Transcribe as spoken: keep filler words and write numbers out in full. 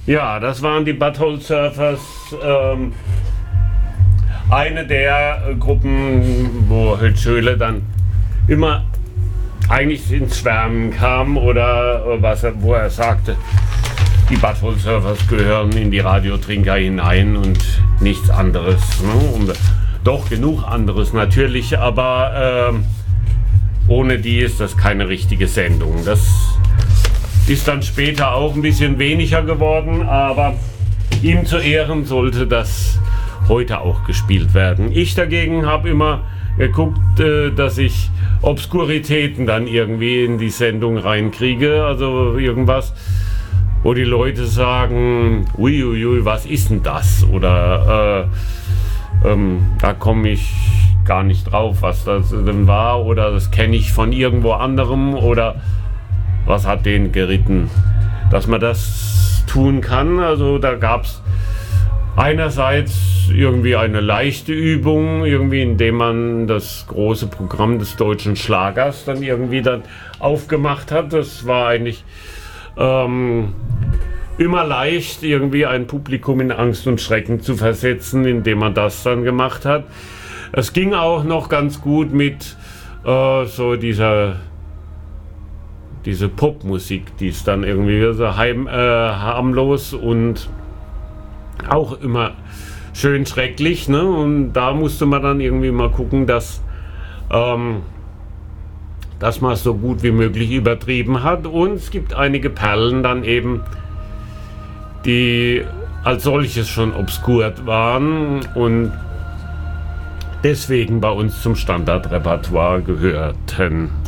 Ja, das waren die Butthole Surfers. Ähm, eine der äh, Gruppen, wo halt Schöle dann immer eigentlich ins Schwärmen kam oder äh, was er, wo er sagte, die Butthole Surfers gehören in die Radiotrinker hinein und nichts anderes. Ne? Und doch genug anderes natürlich, aber äh, ohne die ist das keine richtige Sendung. Das ist dann später auch ein bisschen weniger geworden, aber ihm zu Ehren sollte das heute auch gespielt werden. Ich dagegen habe immer geguckt, äh, dass ich Obskuritäten dann irgendwie in die Sendung reinkriege, also irgendwas, wo die Leute sagen, uiuiui, was ist denn das? Oder äh, ähm, da komme ich gar nicht drauf, was das denn war, oder das kenne ich von irgendwo anderem, oder was hat den geritten, dass man das tun kann. Also da gab es einerseits irgendwie eine leichte Übung, irgendwie indem man das große Programm des deutschen Schlagers dann irgendwie dann aufgemacht hat. Das war eigentlich ähm, immer leicht, irgendwie ein Publikum in Angst und Schrecken zu versetzen, indem man das dann gemacht hat. Es ging auch noch ganz gut mit äh, so dieser diese Popmusik, die ist dann irgendwie so heim, äh, harmlos und auch immer schön schrecklich, ne? Und da musste man dann irgendwie mal gucken, dass, ähm, dass man es so gut wie möglich übertrieben hat. Und es gibt einige Perlen dann eben, die als solches schon obskurt waren und deswegen bei uns zum Standardrepertoire gehörten.